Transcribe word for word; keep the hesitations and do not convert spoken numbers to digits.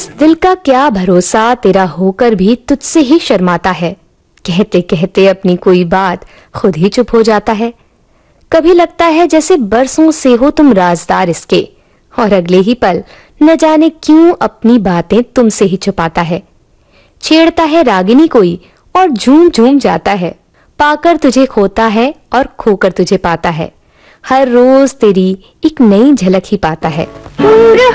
इस दिल का क्या भरोसा, तेरा होकर भी तुझसे ही शर्माता है। कहते कहते अपनी कोई बात खुद ही चुप हो जाता है। कभी लगता है जैसे बरसों से हो तुम राजदार इसके, और अगले ही पल न जाने क्यों अपनी बातें तुमसे ही छुपाता है। छेड़ता है रागिनी कोई और झूम झूम जाता है। पाकर तुझे खोता है और खोकर तुझे पाता है। हर रोज तेरी एक नई झलक ही पाता है।